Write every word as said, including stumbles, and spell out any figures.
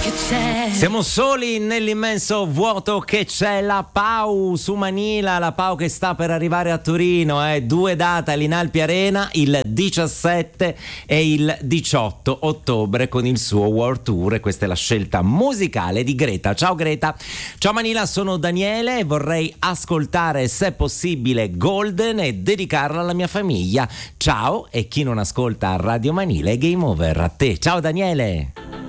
Siamo soli nell'immenso vuoto che c'è. La Pau su Manila, la Pau che sta per arrivare a Torino, eh. Due date all'Inalpi Arena, il diciassette e il diciotto ottobre con il suo World Tour, e questa è la scelta musicale di Greta. Ciao Greta. Ciao Manila, sono Daniele e vorrei ascoltare, se possibile, Golden e dedicarla alla mia famiglia. Ciao, e chi non ascolta Radio Manila è game over. A te. Ciao Daniele.